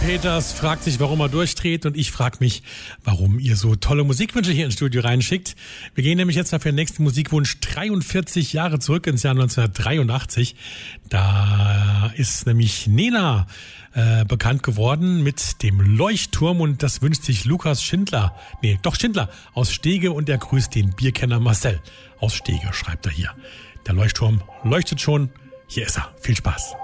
Peters fragt sich, warum er durchdreht, und ich frage mich, warum ihr so tolle Musikwünsche hier ins Studio reinschickt. Wir gehen nämlich jetzt mal für den nächsten Musikwunsch 43 Jahre zurück ins Jahr 1983. Da ist nämlich Nena bekannt geworden mit dem Leuchtturm, und das wünscht sich Lukas Schindler. Schindler aus Stege, und er grüßt den Bierkenner Marcel aus Stege, schreibt er hier. Der Leuchtturm leuchtet schon. Hier ist er. Viel Spaß.